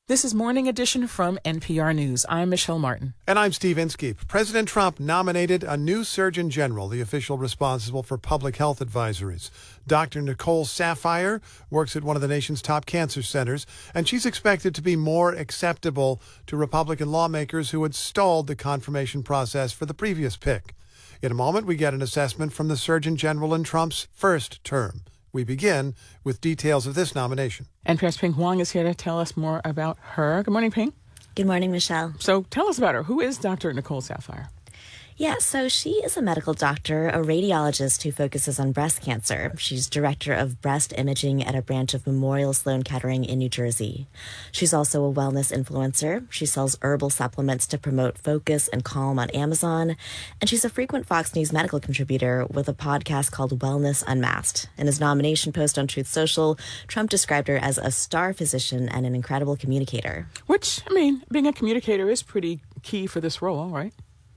This is Morning Edition from NPR News. I'm Michelle Martin. And I'm Steve Inskeep. President Trump nominated a new Surgeon General, the official responsible for public health advisories. Dr. Nicole Saphier works at one of the nation's top cancer centers, and she's expected to be more acceptable to Republican lawmakers who had stalled the confirmation process for the previous pick. In a moment, we get an assessment from the Surgeon General in Trump's first term. We begin with details of this nomination. NPR's Ping Huang is here to tell us more about her. Good morning, Ping. Good morning, Michelle. So tell us about her. Who is Dr. Nicole Saphier? Yeah, so she is a medical doctor, a radiologist who focuses on breast cancer. She's director of breast imaging at a branch of Memorial Sloan Kettering in New Jersey. She's also a wellness influencer. She sells herbal supplements to promote focus and calm on Amazon. And she's a frequent Fox News medical contributor with a podcast called Wellness Unmasked. In his nomination post on Truth Social, Trump described her as a star physician and an incredible communicator. Which, I mean, being a communicator is pretty key for this role, right?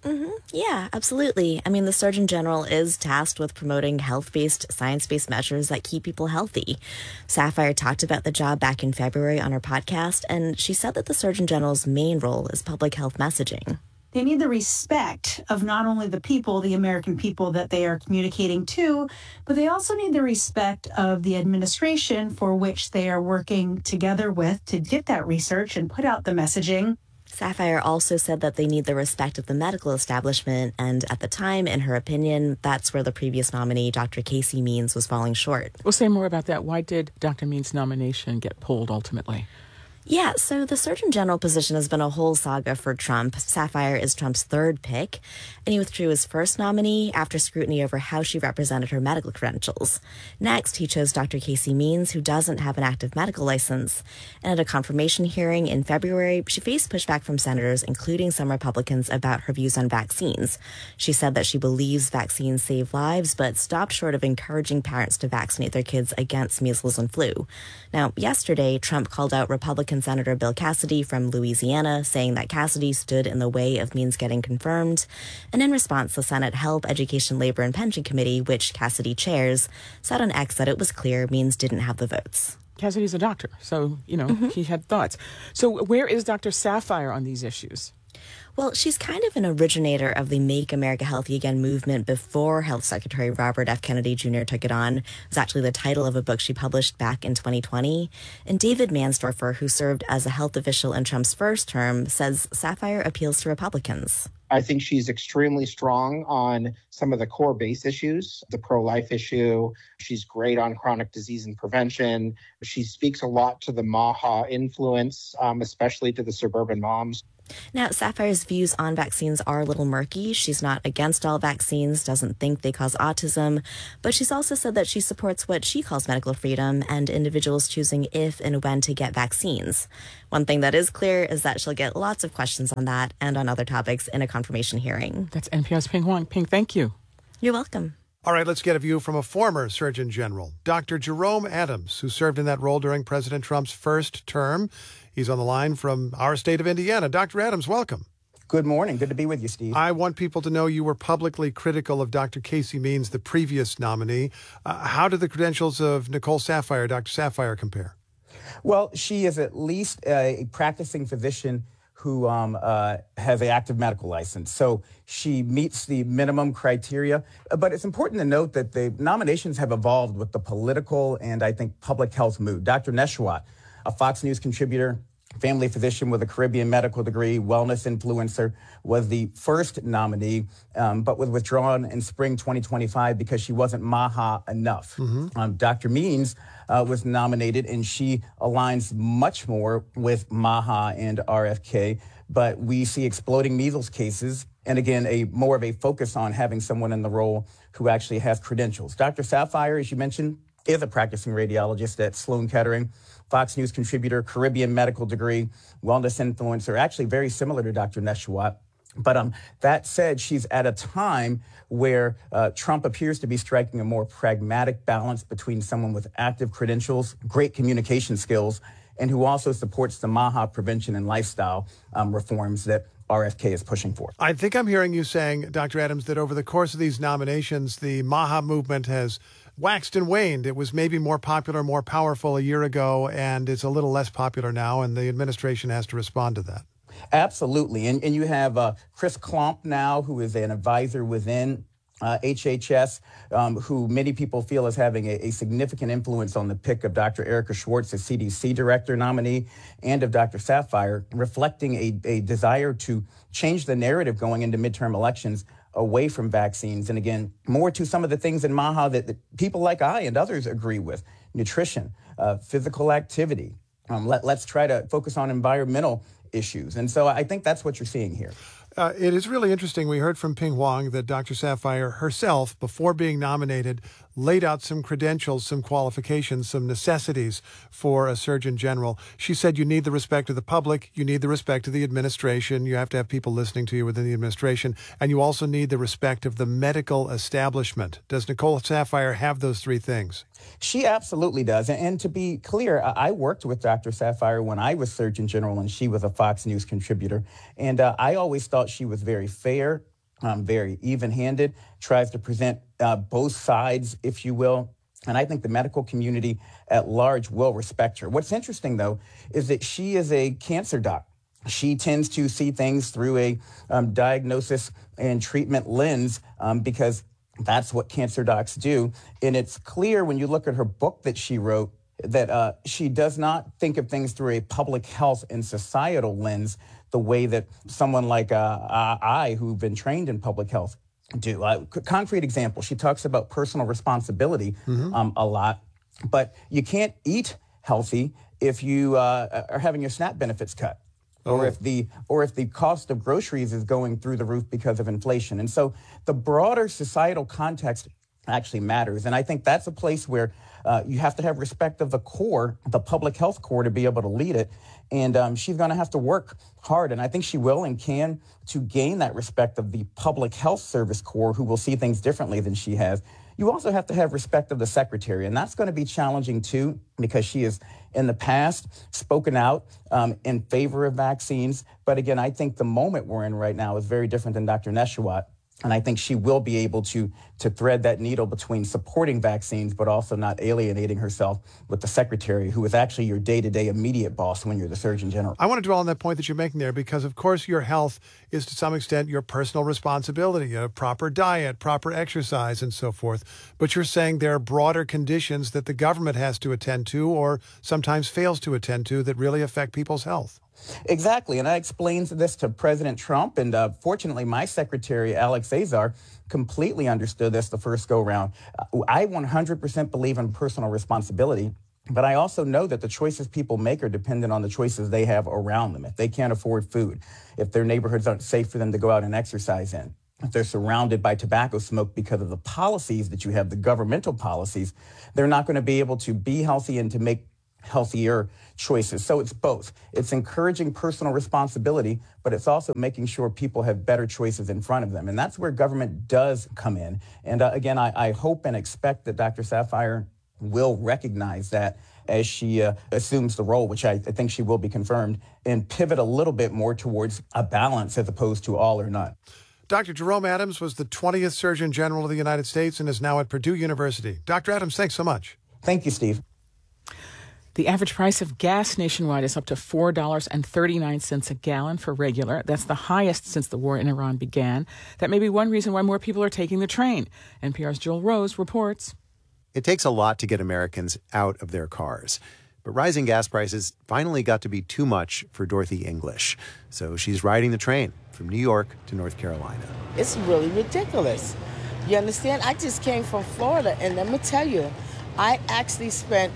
Yeah, absolutely. I mean, the Surgeon General is tasked with promoting health-based, science-based measures that keep people healthy. Saphier talked about the job back in February on her podcast, and she said that the Surgeon General's main role is public health messaging. They need the respect of not only the people, the American people that they are communicating to, but they also need the respect of the administration for which they are working together with to get that research and put out the messaging. Saphier also said that they need the respect of the medical establishment, and at the time, in her opinion, that's where the previous nominee, Dr. Casey Means, was falling short. We'll say more about that. Why did Dr. Means' nomination get pulled ultimately? Yeah, so the Surgeon General position has been a whole saga for Trump. Saphier is Trump's third pick, and he withdrew his first nominee after scrutiny over how she represented her medical credentials. Next, he chose Dr. Casey Means, who doesn't have an active medical license. And at a confirmation hearing in February, she faced pushback from senators, including some Republicans, about her views on vaccines. She said that she believes vaccines save lives, but stopped short of encouraging parents to vaccinate their kids against measles and flu. Now, yesterday, Trump called out Republican Senator Bill Cassidy from Louisiana, saying that Cassidy stood in the way of Means getting confirmed. And in response, the Senate Health, Education, Labor, and Pension Committee, which Cassidy chairs, said on X that it was clear Means didn't have the votes. Cassidy's a doctor, so, he had thoughts. So where is Dr. Saphier on these issues? Well, she's kind of an originator of the Make America Healthy Again movement before Health Secretary Robert F. Kennedy Jr. took it on. It was actually the title of a book she published back in 2020. And David Mansdorfer, who served as a health official in Trump's first term, says Saphier appeals to Republicans. I think she's extremely strong on some of the core base issues, the pro-life issue. She's great on chronic disease and prevention. She speaks a lot to the MAHA influence, especially to the suburban moms. Now, Saphier's views on vaccines are a little murky. She's not against all vaccines, doesn't think they cause autism, but she's also said that she supports what she calls medical freedom and individuals choosing if and when to get vaccines. One thing that is clear is that she'll get lots of questions on that and on other topics in a confirmation hearing. That's NPR's Ping Huang. Ping, thank you. You're welcome. All right, let's get a view from a former Surgeon General, Dr. Jerome Adams, who served in that role during President Trump's first term. He's on the line from our state of Indiana. Dr. Adams, welcome. Good morning. Good to be with you, Steve. I want people to know you were publicly critical of Dr. Casey Means, the previous nominee. How do the credentials of Nicole Saphier, Dr. Saphier, compare? Well, she is at least a practicing physician who has an active medical license. So she meets the minimum criteria. But it's important to note that the nominations have evolved with the political and, I think, public health mood. Dr. Nesheiwat, a Fox News contributor, family physician with a Caribbean medical degree, wellness influencer, was the first nominee, but was withdrawn in spring 2025 because she wasn't MAHA enough. Dr. Means was nominated, and she aligns much more with MAHA and RFK, but we see exploding measles cases, and again, more of a focus on having someone in the role who actually has credentials. Dr. Saphier, as you mentioned, is a practicing radiologist at Sloan Kettering, Fox News contributor, Caribbean medical degree, wellness influencer, actually very similar to Dr. Nesheiwat. But that said, she's at a time where Trump appears to be striking a more pragmatic balance between someone with active credentials, great communication skills, and who also supports the MAHA prevention and lifestyle reforms that RFK is pushing for. I think I'm hearing you saying, Dr. Adams, that over the course of these nominations, the MAHA movement has waxed and waned. It was maybe more popular, more powerful a year ago, and it's a little less popular now, and the administration has to respond to that. Absolutely. And you have Chris Klomp now, who is an advisor within HHS, who many people feel is having a significant influence on the pick of Dr. Erica Schwartz, the CDC director nominee, and of Dr. Saphier, reflecting a desire to change the narrative going into midterm elections away from vaccines. And again, more to some of the things in MAHA that people like I and others agree with: nutrition, physical activity. Let's try to focus on environmental issues. And so I think that's what you're seeing here. It is really interesting. We heard from Ping Huang that Dr. Saphier herself, before being nominated, laid out some credentials, some qualifications, some necessities for a Surgeon General. She said you need the respect of the public, you need the respect of the administration, you have to have people listening to you within the administration, and you also need the respect of the medical establishment. Does Nicole Saphier have those three things? She absolutely does. And to be clear, I worked with Dr. Saphier when I was Surgeon General and she was a Fox News contributor. And I always thought she was very fair, very even-handed, tries to present both sides, if you will. And I think the medical community at large will respect her. What's interesting, though, is that she is a cancer doc. She tends to see things through a diagnosis and treatment lens because that's what cancer docs do. And it's clear when you look at her book that she wrote that she does not think of things through a public health and societal lens the way that someone like I, who've been trained in public health, do. Concrete example, she talks about personal responsibility a lot, but you can't eat healthy if you are having your SNAP benefits cut. Or if the cost of groceries is going through the roof because of inflation. And so the broader societal context actually matters. And I think that's a place where you have to have respect of the core, the public health core, to be able to lead it. And she's going to have to work hard. And I think she will and can to gain that respect of the public health service core, who will see things differently than she has. You also have to have respect of the secretary, and that's going to be challenging, too, because she has, in the past, spoken out in favor of vaccines. But again, I think the moment we're in right now is very different than Dr. Neshawat. And I think she will be able to thread that needle between supporting vaccines, but also not alienating herself with the secretary, who is actually your day-to-day immediate boss when you're the Surgeon General. I want to dwell on that point that you're making there, because, of course, your health is to some extent your personal responsibility, a proper diet, proper exercise, and so forth. But you're saying there are broader conditions that the government has to attend to or sometimes fails to attend to that really affect people's health. Exactly. And I explained this to President Trump. And fortunately, my secretary, Alex Azar, completely understood this the first go round. I 100% believe in personal responsibility. But I also know that the choices people make are dependent on the choices they have around them. If they can't afford food, if their neighborhoods aren't safe for them to go out and exercise in, if they're surrounded by tobacco smoke because of the policies that you have, the governmental policies, they're not going to be able to be healthy and to make healthier choices. So it's both. It's encouraging personal responsibility, but it's also making sure people have better choices in front of them. And that's where government does come in. And again, I hope and expect that Dr. Saphier will recognize that as she assumes the role, which I think she will be confirmed, and pivot a little bit more towards a balance as opposed to all or none. Dr. Jerome Adams was the 20th Surgeon General of the United States and is now at Purdue University. Dr. Adams, thanks so much. Thank you, Steve. The average price of gas nationwide is up to $4.39 a gallon for regular. That's the highest since the war in Iran began. That may be one reason why more people are taking the train. NPR's Joel Rose reports. It takes a lot to get Americans out of their cars. But rising gas prices finally got to be too much for Dorothy English. So she's riding the train from New York to North Carolina. It's really ridiculous. You understand? I just came from Florida, and let me tell you, I actually spent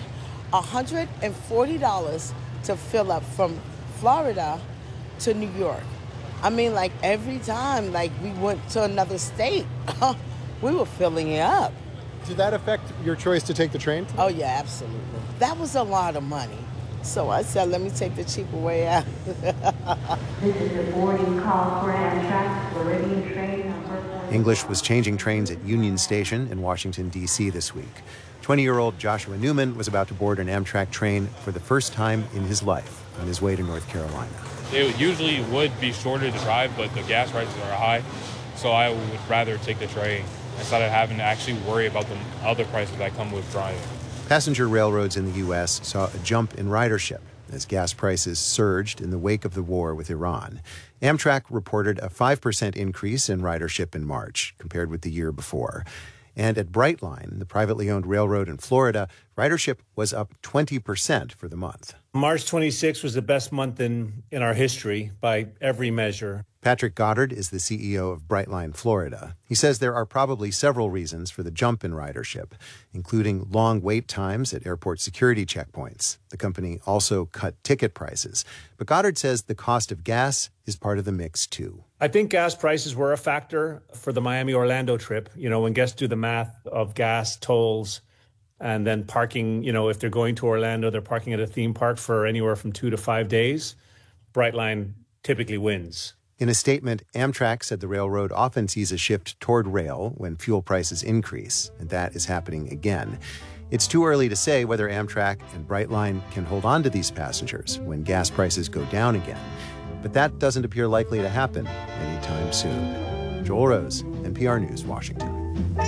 $140 to fill up from Florida to New York. I mean, like every time, like we went to another state, we were filling it up. Did that affect your choice to take the train? Oh, yeah, absolutely. That was a lot of money. So I said, let me take the cheaper way out. This is a boarding call for Amtrak Floridian train. English was changing trains at Union Station in Washington, D.C. this week. 20-year-old Joshua Newman was about to board an Amtrak train for the first time in his life on his way to North Carolina. It usually would be shorter to drive, but the gas prices are high, so I would rather take the train. instead of having to actually worry about the other prices that come with driving. Passenger railroads in the U.S. saw a jump in ridership as gas prices surged in the wake of the war with Iran. Amtrak reported a 5% increase in ridership in March compared with the year before. And at Brightline, the privately owned railroad in Florida, ridership was up 20% for the month. March 26 was the best month in our history by every measure. Patrick Goddard is the CEO of Brightline Florida. He says there are probably several reasons for the jump in ridership, including long wait times at airport security checkpoints. The company also cut ticket prices. But Goddard says the cost of gas is part of the mix, too. I think gas prices were a factor for the Miami-Orlando trip. You know, when guests do the math of gas, tolls, and then parking, you know, if they're going to Orlando, they're parking at a theme park for anywhere from 2 to 5 days. Brightline typically wins. In a statement, Amtrak said the railroad often sees a shift toward rail when fuel prices increase, and that is happening again. It's too early to say whether Amtrak and Brightline can hold on to these passengers when gas prices go down again. But that doesn't appear likely to happen anytime soon. Joel Rose, NPR News, Washington.